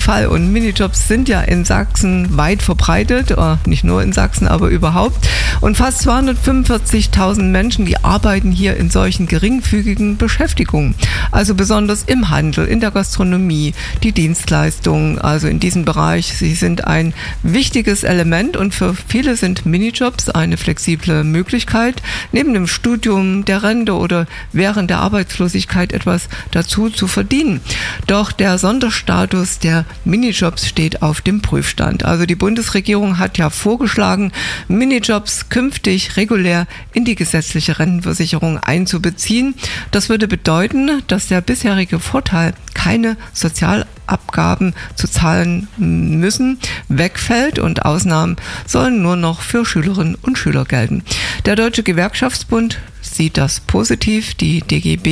Fall. Und Minijobs sind ja in Sachsen weit verbreitet, nicht nur in Sachsen, aber überhaupt. Und fast 245.000 Menschen, die arbeiten hier in solchen geringfügigen Beschäftigungen. Also besonders im Handel, in der Gastronomie, die Dienstleistungen, also in diesem Bereich. Sie sind ein wichtiges Element und für viele sind Minijobs eine flexible Möglichkeit, neben dem Studium, der Rente oder während der Arbeitslosigkeit etwas dazu zu verdienen. Doch der Sonderstatus der Minijobs steht auf dem Prüfstand. Also die Bundesregierung hat ja vorgeschlagen, Minijobs künftig regulär in die gesetzliche Rentenversicherung einzubeziehen. Das würde bedeuten, dass der bisherige Vorteil, keine Sozialabgaben zu zahlen müssen, wegfällt und Ausnahmen sollen nur noch für Schülerinnen und Schüler gelten. Der Deutsche Gewerkschaftsbund sieht das positiv. Die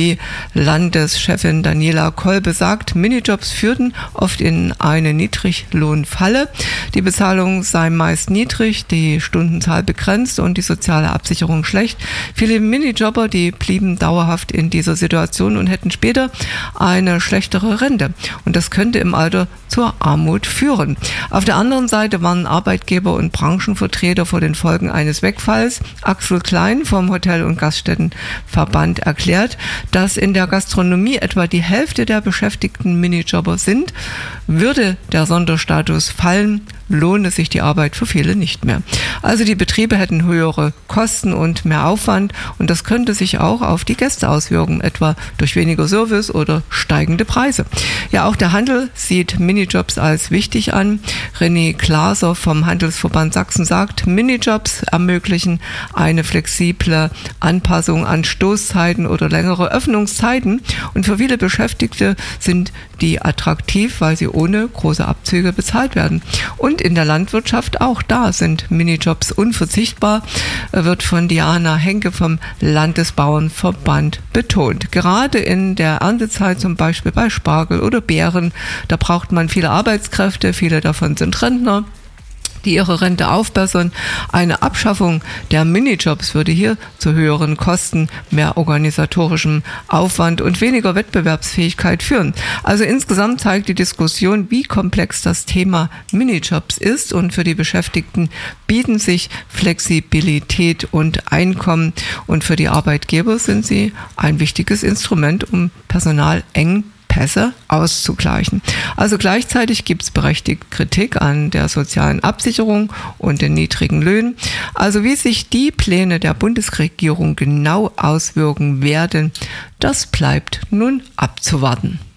DGB-Landeschefin Daniela Kolbe sagt, Minijobs führten oft in eine Niedriglohnfalle. Die Bezahlung sei meist niedrig, die Stundenzahl begrenzt und die soziale Absicherung schlecht. Viele Minijobber, die blieben dauerhaft in dieser Situation und hätten später eine schlechtere Rente. Und das könnte im Alter zur Armut führen. Auf der anderen Seite warnen Arbeitgeber und Branchenvertreter vor den Folgen eines Wegfalls. Axel Klein vom Hotel- und Gaststättenverband erklärt, dass in der Gastronomie etwa die Hälfte der beschäftigten Minijobber sind. Würde der Sonderstatus fallen, lohne sich die Arbeit für viele nicht mehr. Also die Betriebe hätten höhere Kosten und mehr Aufwand und das könnte sich auch auf die Gäste auswirken, etwa durch weniger Service oder steigende Preise. Ja, auch der Handel sieht Minijobs als wichtig an. René Glaser vom Handelsverband Sachsen sagt, Minijobs ermöglichen eine flexible Anpassung an Stoßzeiten oder längere Öffnungszeiten und für viele Beschäftigte sind die attraktiv, weil sie ohne große Abzüge bezahlt werden. Und in der Landwirtschaft auch da sind Minijobs unverzichtbar, wird von Diana Henke vom Landesbauernverband betont. Gerade in der Erntezeit, zum Beispiel bei Spargel oder Beeren, da braucht man viele Arbeitskräfte, viele davon sind Rentner, die ihre Rente aufbessern. Eine Abschaffung der Minijobs würde hier zu höheren Kosten, mehr organisatorischem Aufwand und weniger Wettbewerbsfähigkeit führen. Also insgesamt zeigt die Diskussion, wie komplex das Thema Minijobs ist und für die Beschäftigten bieten sich Flexibilität und Einkommen und für die Arbeitgeber sind sie ein wichtiges Instrument, um Personalengpässe auszugleichen. Also gleichzeitig gibt es berechtigte Kritik an der sozialen Absicherung und den niedrigen Löhnen. Also wie sich die Pläne der Bundesregierung genau auswirken werden, das bleibt nun abzuwarten.